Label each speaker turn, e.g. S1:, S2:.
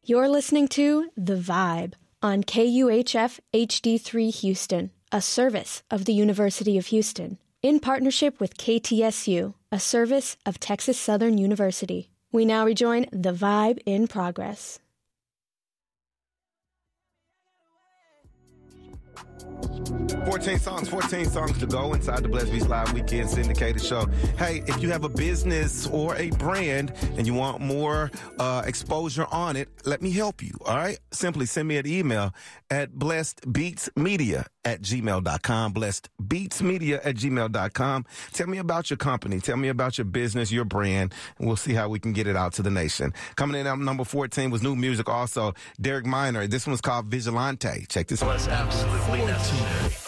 S1: You're listening to The Vibe on KUHF HD3 Houston, a service of the University of Houston, in partnership with KTSU, a service of Texas Southern University. We now rejoin The Vibe in progress.
S2: Fourteen songs to go inside the Blessed Beats Live Weekend Syndicated Show. Hey, if you have a business or a brand and you want more exposure on it, let me help you, all right? Simply send me an email at blessedbeatsmedia@gmail.com, blessedbeatsmedia@gmail.com. Tell me about your company. Tell me about your business, your brand, and we'll see how we can get it out to the nation. Coming in at number 14 was new music also, Derek Minor. This one's called Vigilante. Check this out.
S3: Absolutely necessary.